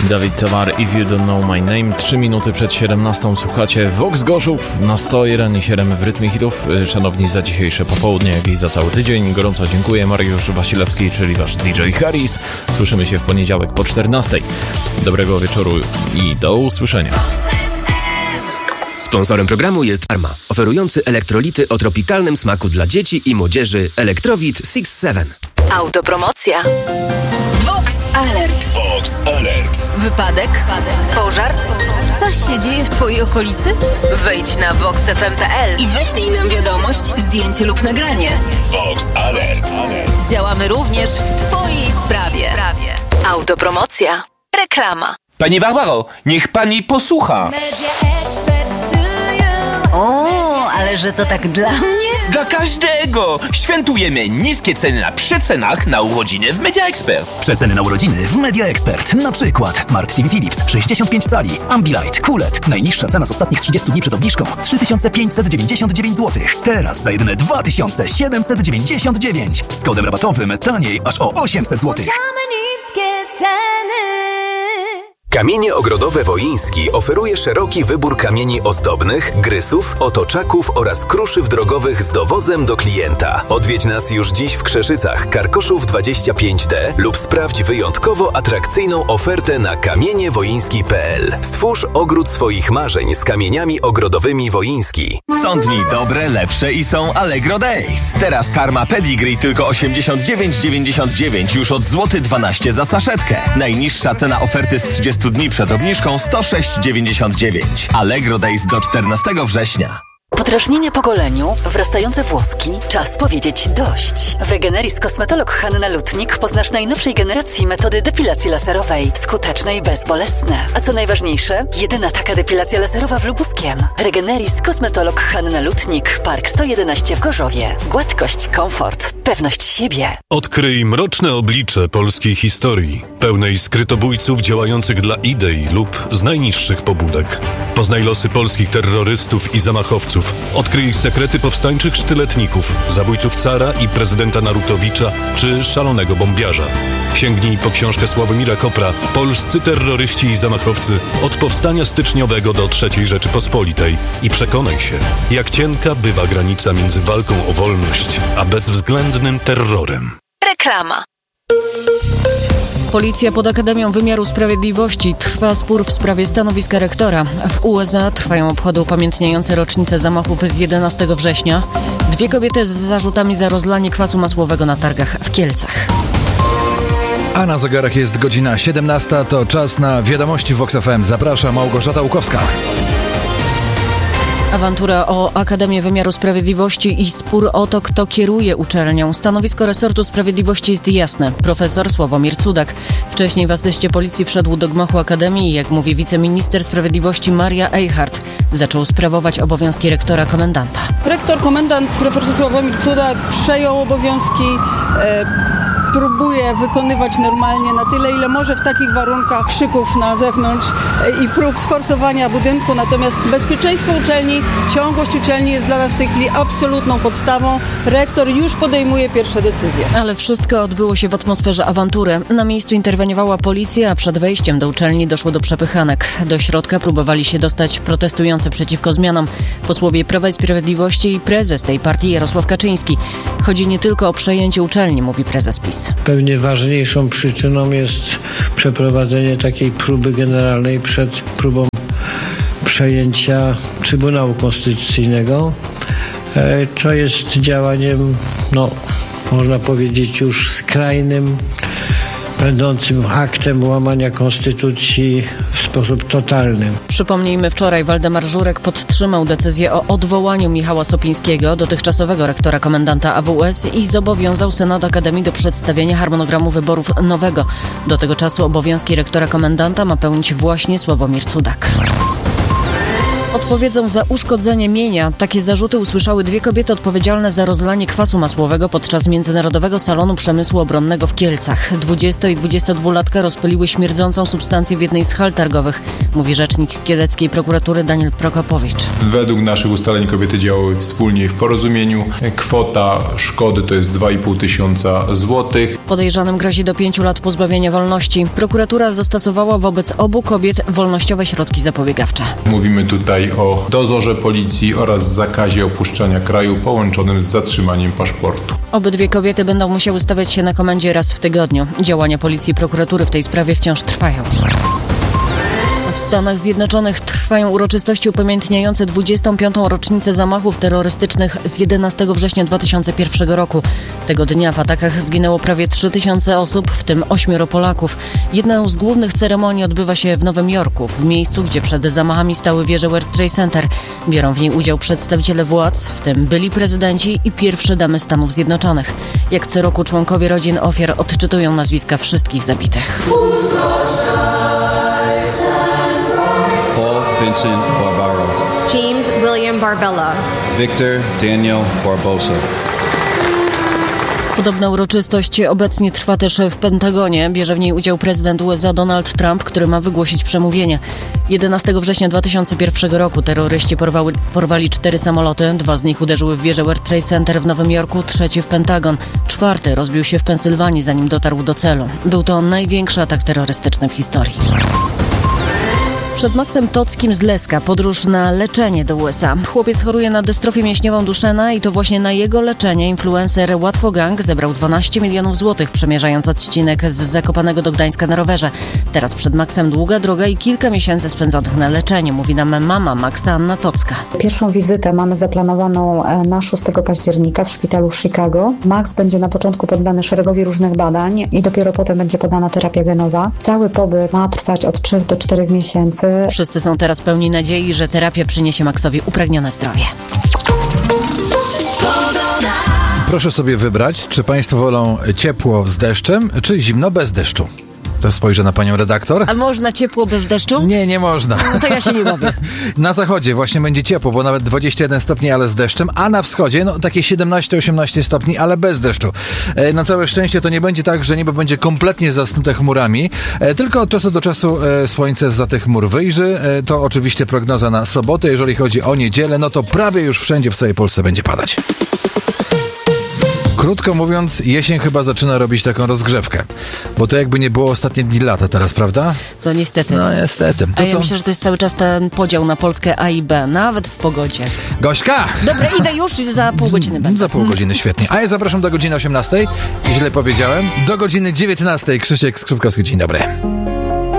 Dawid Tamar, If You Don't Know My Name. 3 minuty przed 17 słuchacie Vox Gorzów na 101,7 w rytmie hitów. Szanowni, za dzisiejsze popołudnie, jak i za cały tydzień gorąco dziękuję. Mariusz Wasilewski, czyli wasz DJ Harris. Słyszymy się w poniedziałek po 14. Dobrego wieczoru i do usłyszenia. Sponsorem programu jest Arma, oferujący elektrolity o tropikalnym smaku dla dzieci i młodzieży. Electrowit 6-7. Autopromocja. Vox Alert. Vox Alert. Wypadek? Pożar? Coś się dzieje w twojej okolicy? Wejdź na voxfm.pl i wyślij nam wiadomość, zdjęcie lub nagranie. Vox Alert. Działamy również w twojej sprawie. Autopromocja. Reklama. Pani Barbaro, niech pani posłucha. O, ale że to tak dla mnie? Dla każdego! Świętujemy niskie ceny na przecenach na urodziny w Media Expert. Przeceny na urodziny w Media Expert. Na przykład Smart TV Philips 65 cali, Ambilight, QLED. Najniższa cena z ostatnich 30 dni przed obniżką 3599 zł. Teraz za jedyne 2799. Z kodem rabatowym taniej aż o 800 zł. Kamienie Ogrodowe Wołyński oferuje szeroki wybór kamieni ozdobnych, grysów, otoczaków oraz kruszyw drogowych z dowozem do klienta. Odwiedź nas już dziś w Krzeszycach, Karkoszów 25D lub sprawdź wyjątkowo atrakcyjną ofertę na kamieniewołyński.pl. Stwórz ogród swoich marzeń z kamieniami ogrodowymi Wołyński. Są dni dobre, lepsze i są Allegro Days. Teraz karma Pedigree tylko 89,99 już od złoty 12 za saszetkę. Najniższa cena oferty z 30 dni przed obniżką 106,99. Allegro Days do 14 września. Podrażnienia po goleniu, wrastające włoski. Czas powiedzieć dość. W Regeneris kosmetolog Hanna Lutnik poznasz najnowszej generacji metody depilacji laserowej. Skuteczne i bezbolesne. A co najważniejsze, jedyna taka depilacja laserowa w Lubuskiem. Regeneris kosmetolog Hanna Lutnik, Park 111 w Gorzowie. Gładkość, komfort, pewność siebie. Odkryj mroczne oblicze polskiej historii, pełnej skrytobójców działających dla idei lub z najniższych pobudek. Poznaj losy polskich terrorystów i zamachowców. Odkryj sekrety powstańczych sztyletników, zabójców cara i prezydenta Narutowicza czy szalonego bombiarza. Sięgnij po książkę Sławomira Kopra Polscy terroryści i zamachowcy od powstania styczniowego do III Rzeczypospolitej i przekonaj się, jak cienka bywa granica między walką o wolność a bezwzględnym terrorem. Reklama. Policja pod Akademią Wymiaru Sprawiedliwości. Trwa spór w sprawie stanowiska rektora. W USA trwają obchody upamiętniające rocznicę zamachów z 11 września. 2 kobiety z zarzutami za rozlanie kwasu masłowego na targach w Kielcach. A na zegarach jest godzina 17. To czas na wiadomości w Vox FM. Zaprasza Małgorzata Łukowska. Awantura o Akademię Wymiaru Sprawiedliwości i spór o to, kto kieruje uczelnią. Stanowisko resortu sprawiedliwości jest jasne. Profesor Sławomir Cudak. Wcześniej w asyście policji wszedł do gmachu Akademii i, jak mówi wiceminister sprawiedliwości Maria Eichhardt, zaczął sprawować obowiązki rektora komendanta. Rektor komendant profesor Sławomir Cudak przejął obowiązki, próbuje wykonywać normalnie na tyle, ile może w takich warunkach krzyków na zewnątrz i prób sforsowania budynku. Natomiast bezpieczeństwo uczelni, ciągłość uczelni jest dla nas w tej chwili absolutną podstawą. Rektor już podejmuje pierwsze decyzje. Ale wszystko odbyło się w atmosferze awantury. Na miejscu interweniowała policja, a przed wejściem do uczelni doszło do przepychanek. Do środka próbowali się dostać protestujący przeciwko zmianom. Posłowie Prawa i Sprawiedliwości i prezes tej partii Jarosław Kaczyński. Chodzi nie tylko o przejęcie uczelni, mówi prezes PiS. Pewnie ważniejszą przyczyną jest przeprowadzenie takiej próby generalnej przed próbą przejęcia Trybunału Konstytucyjnego. To jest działaniem, można powiedzieć, już skrajnym, będącym aktem łamania konstytucji w sposób totalny. Przypomnijmy, wczoraj Waldemar Żurek podtrzymał decyzję o odwołaniu Michała Sopińskiego, dotychczasowego rektora komendanta AWS, i zobowiązał Senat Akademii do przedstawienia harmonogramu wyborów nowego. Do tego czasu obowiązki rektora komendanta ma pełnić właśnie Sławomir Cudak. Odpowiedzą za uszkodzenie mienia. Takie zarzuty usłyszały dwie kobiety odpowiedzialne za rozlanie kwasu masłowego podczas Międzynarodowego Salonu Przemysłu Obronnego w Kielcach. 20 i 22-latka rozpyliły śmierdzącą substancję w jednej z hal targowych, mówi rzecznik kieleckiej prokuratury Daniel Prokopowicz. Według naszych ustaleń kobiety działały wspólnie i w porozumieniu. Kwota szkody to jest 2,5 tysiąca złotych. Podejrzanym grozi do 5 lat pozbawienia wolności. Prokuratura zastosowała wobec obu kobiet wolnościowe środki zapobiegawcze. Mówimy tutaj o dozorze policji oraz zakazie opuszczania kraju połączonym z zatrzymaniem paszportu. Obydwie kobiety będą musiały stawiać się na komendzie raz w tygodniu. Działania policji i prokuratury w tej sprawie wciąż trwają. W Stanach Zjednoczonych trwają uroczystości upamiętniające 25. rocznicę zamachów terrorystycznych z 11 września 2001 roku. Tego dnia w atakach zginęło prawie 3000 osób, w tym 8 Polaków. Jedna z głównych ceremonii odbywa się w Nowym Jorku, w miejscu, gdzie przed zamachami stały wieże World Trade Center. Biorą w niej udział przedstawiciele władz, w tym byli prezydenci i pierwsze damy Stanów Zjednoczonych. Jak co roku członkowie rodzin ofiar odczytują nazwiska wszystkich zabitych. Vincent Barbaro. James William Barbella. Victor Daniel Barbosa. Podobna uroczystość obecnie trwa też w Pentagonie. Bierze w niej udział prezydent USA Donald Trump, który ma wygłosić przemówienie. 11 września 2001 roku terroryści porwali 4 samoloty. 2 z nich uderzyły w wieżę World Trade Center w Nowym Jorku, 3 w Pentagon. 4 rozbił się w Pensylwanii, zanim dotarł do celu. Był to największy atak terrorystyczny w historii. Przed Maxem Tockim z Leska podróż na leczenie do USA. Chłopiec choruje na dystrofię mięśniową Duchenne i to właśnie na jego leczenie influencer Łatwogang zebrał 12 milionów złotych, przemierzając odcinek z Zakopanego do Gdańska na rowerze. Teraz przed Maxem długa droga i kilka miesięcy spędzonych na leczeniu, mówi nam mama Maxa, Anna Tocka. Pierwszą wizytę mamy zaplanowaną na 6 października w szpitalu w Chicago. Max będzie na początku poddany szeregowi różnych badań i dopiero potem będzie podana terapia genowa. Cały pobyt ma trwać od 3 do 4 miesięcy. Wszyscy są teraz pełni nadziei, że terapia przyniesie Maxowi upragnione zdrowie. Proszę sobie wybrać, czy państwo wolą ciepło z deszczem, czy zimno bez deszczu. To spojrzę na panią redaktor. A można ciepło bez deszczu? Nie można. No to ja się nie bawię. Na zachodzie właśnie będzie ciepło, bo nawet 21 stopni, ale z deszczem, a na wschodzie takie 17-18 stopni, ale bez deszczu. Na całe szczęście to nie będzie tak, że niebo będzie kompletnie zasnute chmurami, tylko od czasu do czasu słońce zza tych chmur wyjrzy. To oczywiście prognoza na sobotę. Jeżeli chodzi o niedzielę, no to prawie już wszędzie w całej Polsce będzie padać. Krótko mówiąc, jesień chyba zaczyna robić taką rozgrzewkę. Bo to jakby nie było ostatnie dni lata teraz, prawda? No niestety. No niestety. A ja myślę, że to jest cały czas ten podział na Polskę A i B, nawet w pogodzie. Gośka! Dobra, idę już, za pół godziny będę. Za pół godziny, świetnie. A ja zapraszam do godziny 18. Źle powiedziałem. Do godziny 19. Krzysiek Skrzypkowski, dzień dobry.